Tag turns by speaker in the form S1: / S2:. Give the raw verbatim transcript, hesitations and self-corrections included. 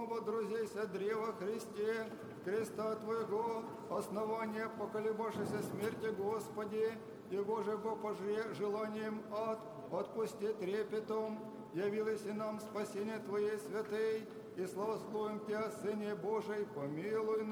S1: водрузейся древо Христе, креста Твоего, основание поколебавшейся смерти Господи, Его же Бог пожре желанием ад, отпусти трепетом, явилось и нам спасение Твоей святей, и славословим Тебя, Сыне Божий, помилуй нас.